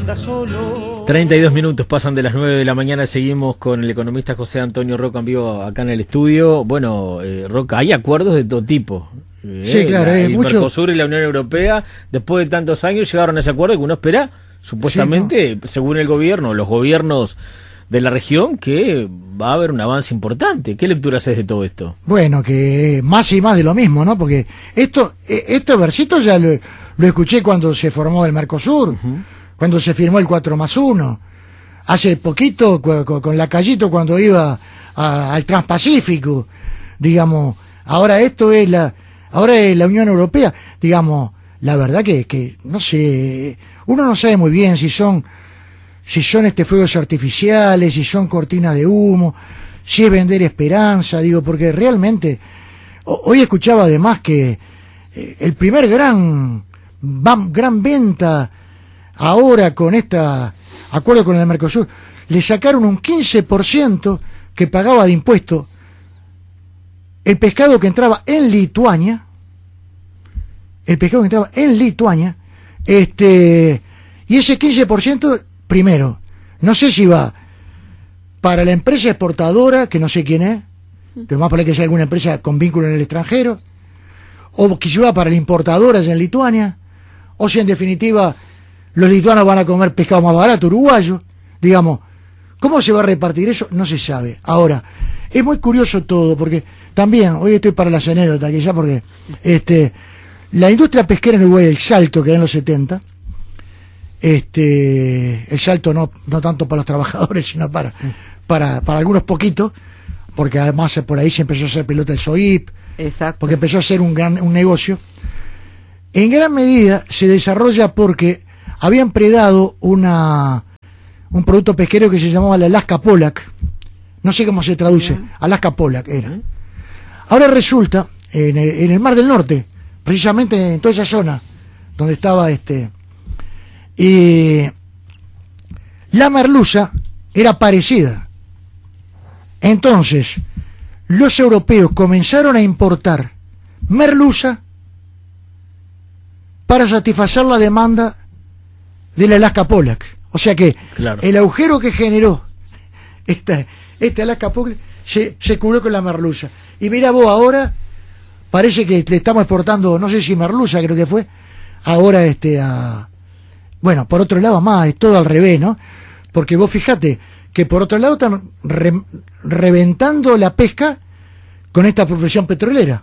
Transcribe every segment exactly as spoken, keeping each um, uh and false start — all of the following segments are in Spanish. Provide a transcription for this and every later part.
treinta y dos minutos pasan de las nueve de la mañana. Seguimos con el economista José Antonio Roca en vivo acá en el estudio. Bueno, eh, Roca, hay acuerdos de todo tipo. Eh, sí, claro. La, Eh, el mucho... Mercosur y la Unión Europea, después de tantos años, llegaron a ese acuerdo que uno espera, supuestamente, sí, ¿no? Según el gobierno, los gobiernos de la región, que va a haber un avance importante. ¿Qué lectura haces de todo esto? Bueno, que más y más de lo mismo, ¿no? Porque esto, estos versitos ya lo, lo escuché cuando se formó el Mercosur, uh-huh. cuando se firmó el cuatro más uno, hace poquito con, con Lacayito cuando iba a, al Transpacífico, digamos. Ahora esto es la, ahora es la Unión Europea, digamos. La verdad que, que no sé, uno no sabe muy bien si son si son este fuegos artificiales, si son cortinas de humo, si es vender esperanza, digo, porque realmente hoy escuchaba además que eh, el primer gran bam, gran venta ahora con esta acuerdo con el Mercosur, le sacaron un quince por ciento que pagaba de impuesto el pescado que entraba en Lituania, el pescado que entraba en Lituania, este, y ese quince por ciento, primero, no sé si va para la empresa exportadora, que no sé quién es, pero más para que sea alguna empresa con vínculo en el extranjero, o que si va para la importadora en Lituania, o si en definitiva los lituanos van a comer pescado más barato, uruguayo, digamos. ¿Cómo se va a repartir eso? No se sabe. Ahora, es muy curioso todo, porque también, hoy estoy para las anécdotas, que ya porque este la industria pesquera en Uruguay, el salto que era en los setenta, este el salto no no tanto para los trabajadores, sino para para para algunos poquitos, porque además por ahí se empezó a hacer pelota el S O I P, exacto, porque empezó a ser un gran un negocio. En gran medida se desarrolla porque habían predado una un producto pesquero que se llamaba la Alaska Pollock, no sé cómo se traduce, uh-huh. Alaska Pollock era. Uh-huh. Ahora resulta, en el, en el Mar del Norte, precisamente en toda esa zona donde estaba este, y la merluza era parecida. Entonces, los europeos comenzaron a importar merluza para satisfacer la demanda de la Alaska Pollock. O sea que claro, el agujero que generó esta, este Alaska Pollock se, se cubrió con la merluza. Y mira vos, ahora parece que le estamos exportando, no sé si merluza creo que fue, ahora este a... Bueno, por otro lado más, es todo al revés, ¿no? Porque vos fijate que por otro lado están re, reventando la pesca con esta profesión petrolera.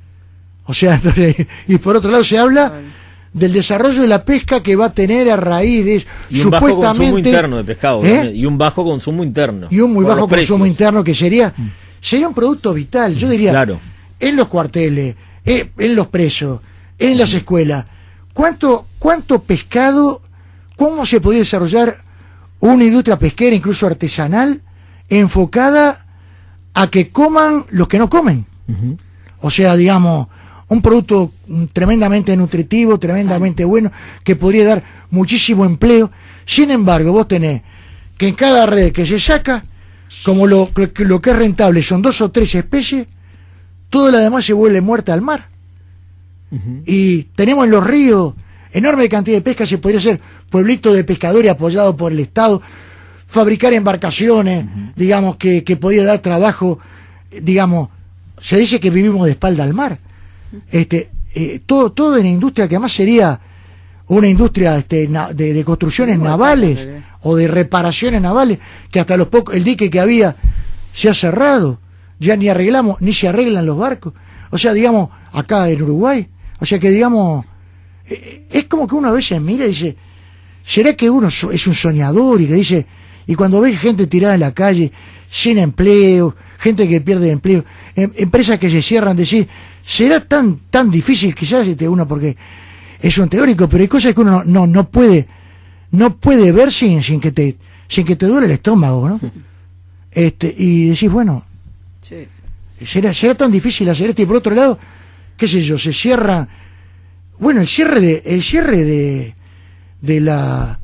O sea, y por otro lado se habla del desarrollo de la pesca que va a tener a raíz de y un supuestamente bajo consumo interno de pescado, ¿eh? Y un bajo consumo interno y un muy bajo consumo interno que sería sería un producto vital, yo diría, claro, en los cuarteles, en, en los presos, en las escuelas. ¿Cuánto cuánto pescado, cómo se podría desarrollar una industria pesquera, incluso artesanal, enfocada a que coman los que no comen? Uh-huh. O sea, digamos, un producto tremendamente nutritivo, tremendamente sí, bueno, que podría dar muchísimo empleo. Sin embargo, vos tenés que en cada red que se saca, como lo, lo que es rentable son dos o tres especies, todo lo demás se vuelve muerta al mar. Uh-huh. Y tenemos en los ríos enorme cantidad de pesca, se podría hacer pueblito de pescadores apoyado por el Estado, fabricar embarcaciones, uh-huh, digamos, que, que podía dar trabajo, digamos, se dice que vivimos de espalda al mar. Este, eh, todo, todo en la industria que además sería una industria este, na, de, de construcciones navales o de reparaciones navales, que hasta los pocos, el dique que había se ha cerrado, ya ni arreglamos, ni se arreglan los barcos. O sea, digamos, acá en Uruguay, o sea que digamos, eh, es como que uno a veces mira y dice, ¿será que uno es un soñador? Y que dice, y cuando ve gente tirada en la calle, sin empleo, gente que pierde empleo, em, empresas que se cierran, decir, será tan tan difícil quizás este uno, porque es un teórico, pero hay cosas que uno no no, no puede no puede ver sin sin que te sin que te duele el estómago, ¿no? Este, y decís, bueno, sí, será será tan difícil hacer esto. Y por otro lado, qué sé yo, se cierra, bueno, el cierre de el cierre de de la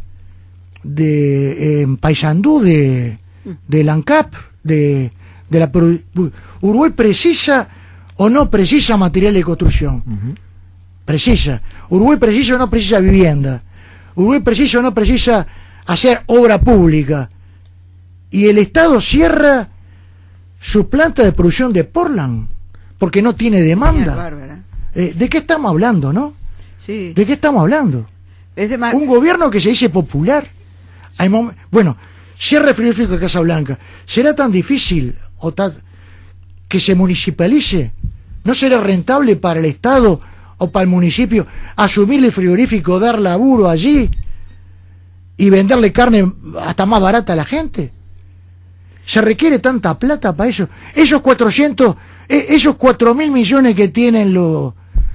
de eh, Paysandú, de de la ANCAP, de de la Uruguay precisa o no precisa material de construcción. Uh-huh. Precisa. Uruguay precisa o no precisa vivienda. Uruguay precisa o no precisa hacer obra pública y el Estado cierra su planta de producción de Portland porque no tiene demanda. Eh, ¿De qué estamos hablando, no? Sí. ¿De qué estamos hablando? Es de Un gobierno que se dice popular. Hay mom- bueno, cierre el frigorífico de Casablanca. ¿Será tan difícil o ta- que se municipalice? ¿No será rentable para el Estado o para el municipio asumir el frigorífico, dar laburo allí y venderle carne hasta más barata a la gente? ¿Se requiere tanta plata para eso? Esos cuatrocientos, eh, esos cuatro mil millones que tienen los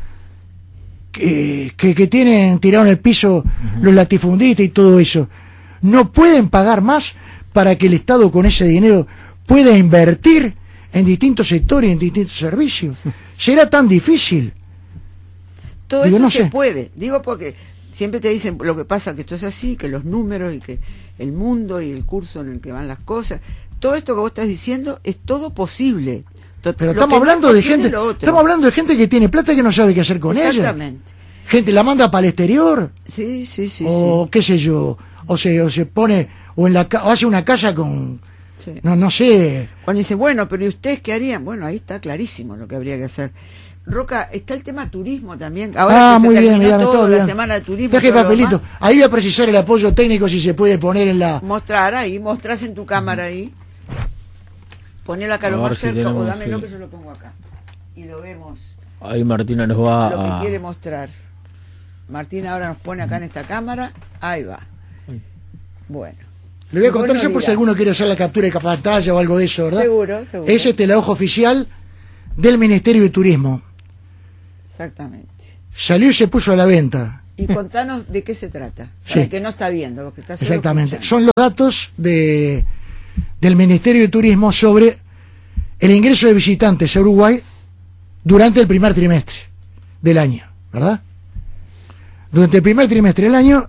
que, que, que tienen tirado en el piso uh-huh. los latifundistas y todo eso, ¿no pueden pagar más para que el Estado con ese dinero pueda invertir en distintos sectores y en distintos servicios? ¿Será tan difícil? Todo Digo, eso no se sé. puede. Digo porque siempre te dicen lo que pasa, que esto es así, que los números y que el mundo y el curso en el que van las cosas, todo esto que vos estás diciendo es todo posible. Pero estamos hablando de gente, estamos hablando de gente que tiene plata y que no sabe qué hacer con ella. Exactamente. Gente la manda para el exterior. Sí, sí, sí. O sí. qué sé yo, o se, o se pone, o en la o hace una casa con, sí. no, no sé. Cuando dice, bueno, pero ¿y ustedes qué harían? Bueno, ahí está clarísimo lo que habría que hacer. Roca, está el tema turismo también. Ahora ah, que muy se bien, terminó me todo, bien. la semana de turismo. Traje papelito. Ahí voy a precisar el apoyo técnico si se puede poner en la. Mostrar ahí, mostrás en tu cámara ahí. Ponela acá lo más cerca si tenemos, o dámelo sí. que yo lo pongo acá. Y lo vemos. Ahí Martina nos va lo que a... quiere mostrar. Martina ahora nos pone acá en esta cámara. Ahí va. Bueno. Le voy a contar yo por si alguno quiere hacer la captura de pantalla o algo de eso, ¿verdad? Seguro, seguro. Es este la hoja oficial del Ministerio de Turismo. Exactamente. Salió y se puso a la venta. Y contanos de qué se trata. Para sí. el que no está viendo, porque está solo exactamente. escuchando. Son los datos de del Ministerio de Turismo sobre el ingreso de visitantes a Uruguay durante el primer trimestre del año, ¿verdad? Durante el primer trimestre del año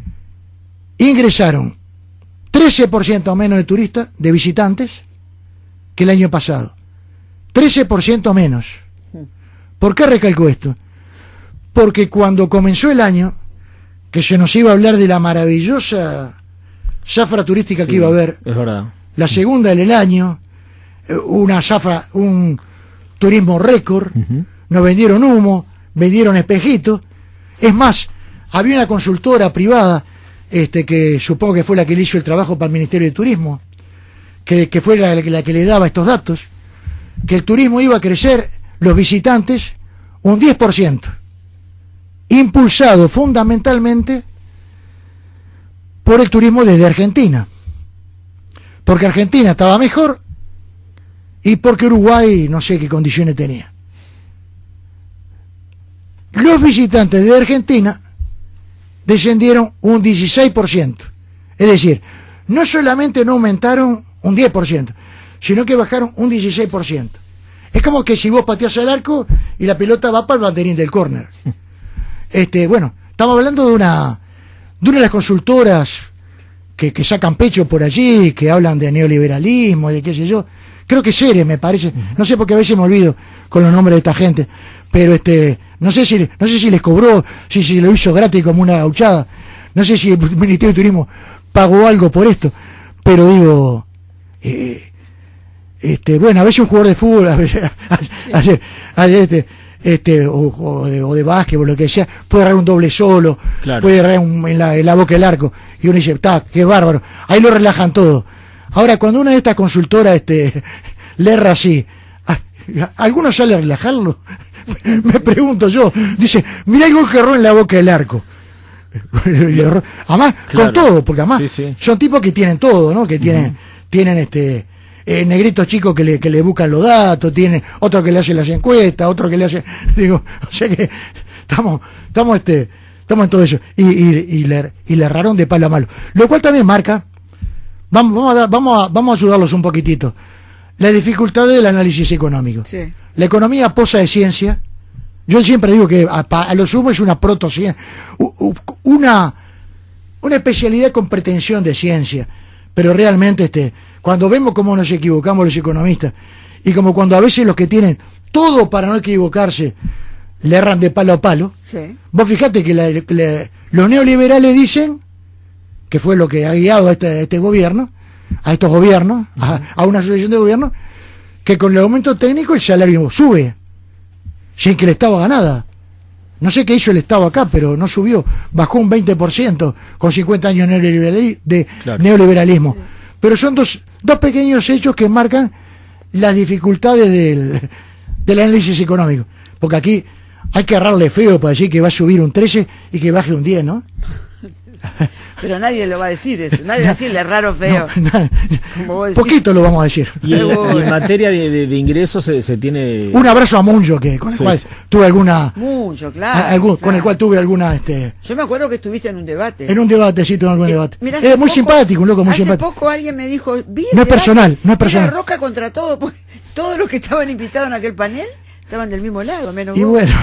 ingresaron trece por ciento menos de turistas, de visitantes, que el año pasado. trece por ciento menos. ¿Por qué recalco esto? Porque cuando comenzó el año, que se nos iba a hablar de la maravillosa zafra turística sí, que iba a haber, es verdad. La segunda del año, una zafra, un turismo récord, uh-huh. nos vendieron humo, vendieron espejitos. Es más, había una consultora privada, este que supongo que fue la que le hizo el trabajo para el Ministerio de Turismo, que, que fue la, la que le daba estos datos, que el turismo iba a crecer, los visitantes, un diez por ciento, impulsado fundamentalmente por el turismo desde Argentina, porque Argentina estaba mejor y porque Uruguay no sé qué condiciones tenía. Los visitantes de Argentina descendieron un dieciséis por ciento, es decir, no solamente no aumentaron un diez por ciento, sino que bajaron un dieciséis por ciento. Es como que si vos pateás el arco y la pelota va para el banderín del córner. Este, bueno, estamos hablando de una de una de las consultoras que, que sacan pecho por allí, que hablan de neoliberalismo, de qué sé yo. Creo que Ceres, me parece. No sé, porque a veces me olvido con los nombres de esta gente. Pero este, no sé si no sé si les cobró, si, si lo hizo gratis como una gauchada. No sé si el Ministerio de Turismo pagó algo por esto. Pero digo, eh, este, bueno, a veces un jugador de fútbol, a veces, ayer, ayer este, este, o, o, de, o de básquet o lo que sea, puede agarrar un doble solo, claro. puede agarrar un, en, la, en la boca del arco, y uno dice, está, qué bárbaro, ahí lo relajan todo. Ahora, cuando una de estas consultoras este, le erra así, ¿alguno sale a relajarlo? Me pregunto yo, dice, mirá el gol que erró en la boca del arco. Además, claro. con todo, porque además sí, sí. son tipos que tienen todo, ¿no? Que tienen, uh-huh. tienen este eh, negritos chicos que le, que le buscan los datos, tienen otro que le hace las encuestas, otro que le hace, digo, o sea que estamos, estamos este, estamos en todo eso, y, y, y le, y le erraron de palo a malo, lo cual también marca, vamos, vamos a dar, vamos a, vamos a ayudarlos un poquitito, la dificultad del análisis económico. Sí. La economía posa de ciencia. Yo siempre digo que a, a lo sumo es una protociencia, una, una especialidad con pretensión de ciencia, pero realmente este, cuando vemos cómo nos equivocamos los economistas, y como cuando a veces los que tienen todo para no equivocarse le erran de palo a palo, sí. vos fijate que la, la, los neoliberales dicen que fue lo que ha guiado a este, a este gobierno, a estos gobiernos, a, a una asociación de gobierno, que con el aumento técnico el salario sube, sin que el Estado haga nada. No sé qué hizo el Estado acá, pero no subió, bajó un veinte por ciento con cincuenta años de neoliberalismo. De claro. neoliberalismo. Pero son dos, dos pequeños hechos que marcan las dificultades del, del análisis económico. Porque aquí hay que agarrarle feo para decir que va a subir un trece y que baje un diez, ¿no? Pero nadie lo va a decir eso, nadie va a decirle raro feo. No, no, como vos decís. Poquito lo vamos a decir. Y, en, y en materia de, de, de ingresos se, se tiene... Un abrazo a Muncho, que con el sí, cual sí. tuve alguna... Muncho, claro, a, algún, claro. Con el cual tuve alguna... este Yo me acuerdo que estuviste en un debate. En un debatecito, en algún eh, debate. Mirá, es muy poco, simpático, un loco muy hace simpático. Hace poco alguien me dijo... Vi no es personal, no es personal. Era Roca contra todo, pues, todos los que estaban invitados en aquel panel estaban del mismo lado, menos y vos. bueno...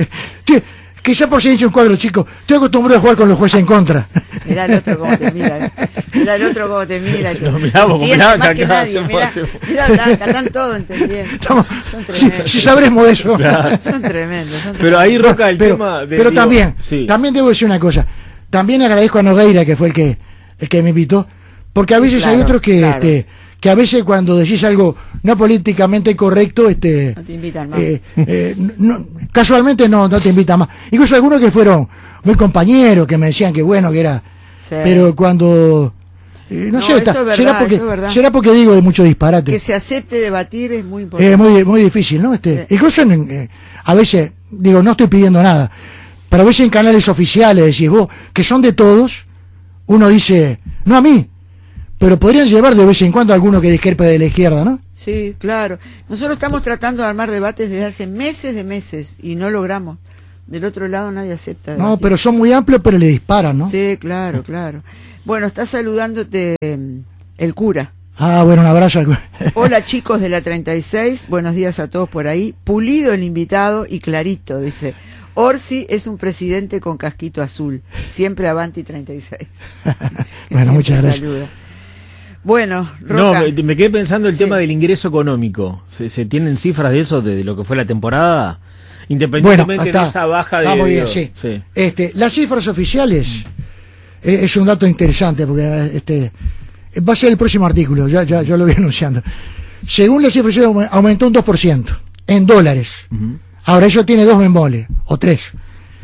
Quizá por si he hecho un cuadro, chico. Estoy acostumbrado a jugar con los jueces en contra. Mirá el otro cómo te mira. Eh. Mirá el otro cómo te mira. Lo miramos, mirá, más que nadie. Mirá, mirá Blanca, están todos entendiendo. Estamos, son tremendos. Si, si sabremos de eso. Claro. Son tremendos. Son pero tremendos. ahí, Roca, el pero, tema... De, pero digo, también, sí. también debo decir una cosa. También agradezco a Nogueira, que fue el que el que me invitó. Porque a veces sí, claro, hay otros que... Claro. este que a veces cuando decís algo no políticamente correcto, este no te invitan más. Eh, eh, no, casualmente no, no te invitan más. Incluso algunos que fueron muy compañeros, que me decían que bueno, que era... Sí. Pero cuando... Eh, no, no sé, está, verdad, será, porque, será porque digo de mucho disparate. Que se acepte debatir es muy importante. Es muy, muy difícil, ¿no? Este, sí. Incluso en, eh, a veces, digo, no estoy pidiendo nada, pero a veces en canales oficiales decís vos, que son de todos, uno dice, no a mí, pero podrían llevar de vez en cuando a alguno que discrepe de la izquierda, ¿no? Sí, claro. Nosotros estamos tratando de armar debates desde hace meses de meses y no logramos. Del otro lado nadie acepta debatir. No, pero son muy amplios, pero le disparan, ¿no? Sí, claro, claro. Bueno, está saludándote el cura. Ah, bueno, un abrazo al cura. Hola chicos de la treinta y seis, buenos días a todos por ahí. Pulido el invitado y clarito, dice. Orsi es un presidente con casquito azul. Siempre Avanti treinta y seis. Bueno, muchas gracias. Saluda. Bueno, Roca. No, me, me quedé pensando el sí. tema del ingreso económico. ¿Se, se tienen cifras de eso, de, de lo que fue la temporada? Independientemente bueno, está, de esa baja de... Está muy bien, sí. sí. Este, las cifras oficiales eh, es un dato interesante, porque este va a ser el próximo artículo, ya, ya, ya lo voy anunciando. Según las cifras oficiales, aumentó un dos por ciento en dólares. Uh-huh. Ahora, eso tiene dos bemoles, o tres.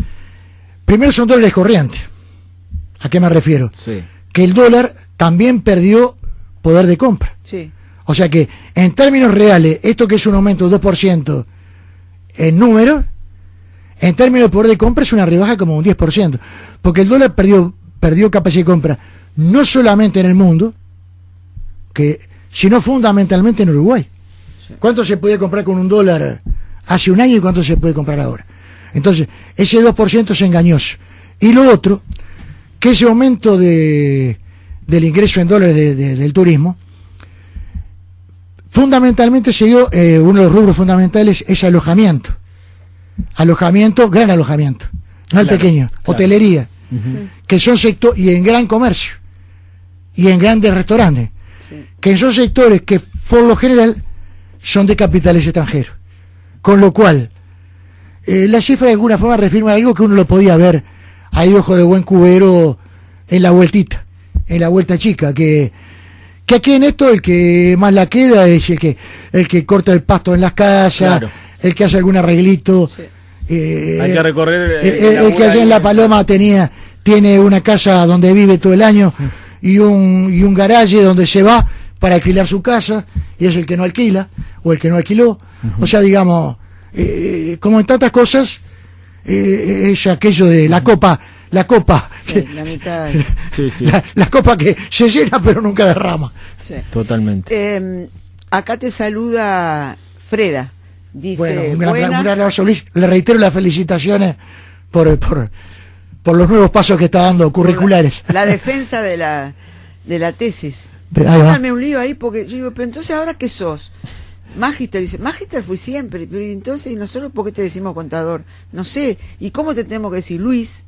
Primero son dólares corrientes. ¿A qué me refiero? Sí. Que el dólar también perdió poder de compra. Sí. O sea que, en términos reales, esto que es un aumento de dos por ciento en número, en términos de poder de compra es una rebaja como un diez por ciento. Porque el dólar perdió, perdió capacidad de compra, no solamente en el mundo, que sino fundamentalmente en Uruguay. Sí. ¿Cuánto se podía comprar con un dólar hace un año y cuánto se puede comprar ahora? Entonces, ese dos por ciento es engañoso. Y lo otro, que ese aumento de del ingreso en dólares de, de, del turismo, fundamentalmente se dio, eh, uno de los rubros fundamentales es alojamiento. Alojamiento, gran alojamiento, no el claro, pequeño, claro. Hotelería, uh-huh. que son sectores, y en gran comercio, y en grandes restaurantes, sí. que son sectores que por lo general son de capitales extranjeros. Con lo cual, eh, la cifra de alguna forma reafirma algo que uno lo podía ver ahí ojo de buen cubero en la vueltita, en la vuelta chica, que que aquí en esto el que más la queda es el que el que corta el pasto en las casas, claro. el que hace algún arreglito. Sí. Eh, Hay que recorrer. Eh, el, el que allá en La Paloma tenía tiene una casa donde vive todo el año y un y un garaje donde se va para alquilar su casa y es el que no alquila o el que no alquiló. Uh-huh. O sea, digamos, eh, como en tantas cosas, eh, es aquello de la copa. La copa, sí, que, la, mitad. Sí, sí. La, la copa que se llena pero nunca derrama. Sí. Totalmente. Eh, acá te saluda Freda. Dice, bueno, un gran, buenas... un gran abrazo, Luis. Le reitero las felicitaciones por, por, por los nuevos pasos que está dando curriculares. La, la defensa de la de la tesis. Dame un lío ahí porque yo digo, pero entonces ahora qué sos. Magister, dice, Magister fui siempre, pero entonces, ¿y nosotros por qué te decimos contador? No sé, ¿y cómo te tenemos que decir? Luis.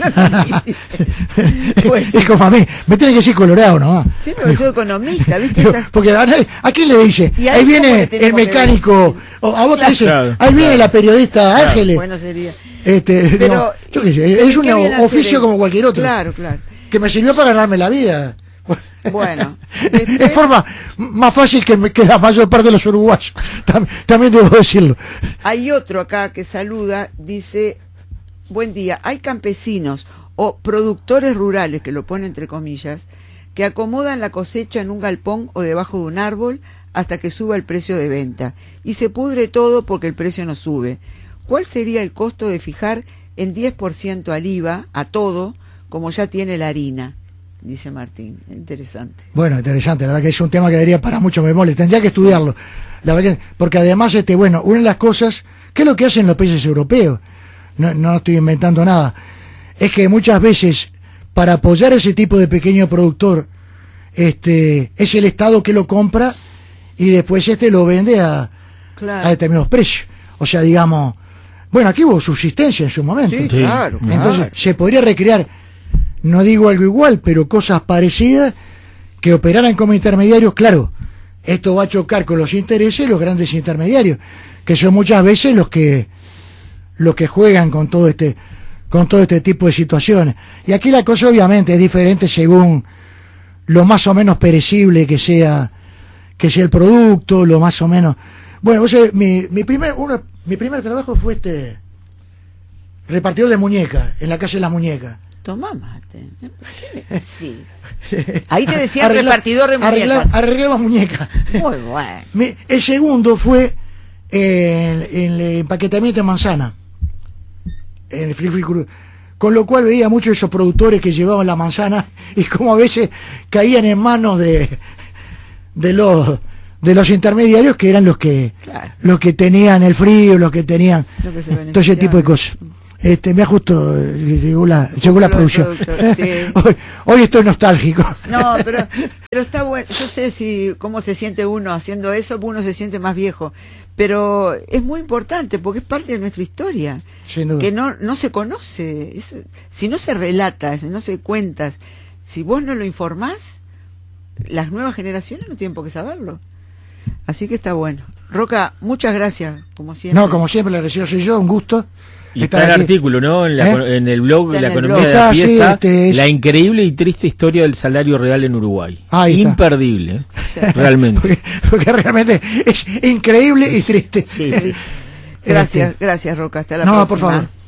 Bueno. Es como a mí, me tiene que decir Colorado, ¿no? Sí, pero soy economista, ¿viste? Digo, porque a, ¿a quién le dice? Ahí, ahí viene el mecánico, o a vos te dice, claro, ahí viene claro. la periodista Ángeles. Bueno, sería. Este, pero, no, yo qué sé, es un oficio como cualquier otro. Claro, claro. que me sirvió para ganarme la vida. Bueno, después... en forma más fácil que, que la mayor parte de los uruguayos, también, también debo decirlo. Hay otro acá que saluda, dice, buen día, hay campesinos o productores rurales, que lo pone entre comillas, que acomodan la cosecha en un galpón o debajo de un árbol hasta que suba el precio de venta, y se pudre todo porque el precio no sube. ¿Cuál sería el costo de fijar en diez por ciento al I V A, a todo, como ya tiene la harina? Dice Martín. Interesante. Bueno, interesante, la verdad que es un tema que daría para mucho memoria, tendría que estudiarlo, la verdad que, porque además, este, bueno, una de las cosas, ¿qué es lo que hacen los países europeos? No, no estoy inventando nada, es que muchas veces, para apoyar ese tipo de pequeño productor, este, es el Estado que lo compra y después este lo vende a, claro, a determinados precios. O sea, digamos, bueno, aquí hubo subsistencia en su momento. Sí, claro. Entonces, claro. se podría recrear, no digo algo igual, pero cosas parecidas que operaran como intermediarios. Claro, esto va a chocar con los intereses de los grandes intermediarios, que son muchas veces los que los que juegan con todo este con todo este tipo de situaciones. Y aquí la cosa obviamente es diferente según lo más o menos perecible que sea que sea el producto, lo más o menos. Bueno, o sea, mi mi primer uno, mi primer trabajo fue este repartidor de muñecas en la calle de las muñecas. Tomá mate. ¿Qué me decís? Ahí te decía arreglar, repartidor de muñecas. Arreglar, arreglar las muñecas. Muy bueno. Mi, el segundo fue eh, el, el empaquetamiento de manzana. En el free, free, free. Con lo cual veía muchos de esos productores que llevaban la manzana y como a veces caían en manos de de los de los intermediarios, que eran los que claro. los que tenían el frío, los que tenían lo que todo ese tipo de cosas. Este, me ajusto, llegó la, llegó la producción. Sí. hoy, hoy estoy nostálgico. No, pero, pero está bueno. Yo sé si cómo se siente uno haciendo eso, uno se siente más viejo. Pero es muy importante porque es parte de nuestra historia. Que no, no se conoce. Eso, si no se relata, si no se cuenta, si vos no lo informás, las nuevas generaciones no tienen por qué saberlo. Así que está bueno. Roca, muchas gracias, como siempre. No, como siempre, le agradecido soy yo, un gusto. Y está el artículo, ¿no? En, la, ¿Eh? en el blog de la economía blog. de la pie está, sí, este es... la increíble y triste historia del salario real en Uruguay. Ahí imperdible, ¿eh? Realmente. Porque, porque realmente es increíble y triste. Sí, sí. Gracias, este... gracias, Roca. Hasta la no, próxima. No, por favor.